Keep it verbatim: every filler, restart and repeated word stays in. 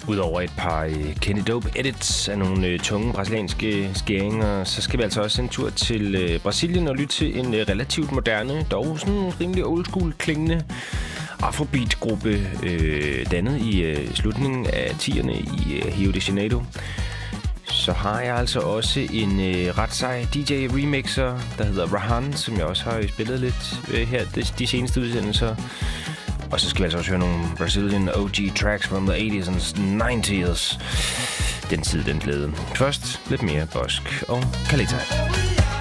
Udover et par øh, Kenny Dope edits af nogle øh, tunge brasilianske skæringer, så skal vi altså også en tur til øh, Brasilien og lytte til en øh, relativt moderne, dog sådan rimelig old school klingende afrobeat-gruppe, øh, dannet i øh, slutningen af tierne i øh, Rio de Janeiro. Så har jeg altså også en øh, ret sej D J-remixer, der hedder Rahan, som jeg også har spillet lidt øh, her de, de seneste udsendelser. Og så skal vi altså også høre nogle Brazilian O G tracks from the eighties and nineties. Den tid, den glæde. Først lidt mere Bosk og Kalita.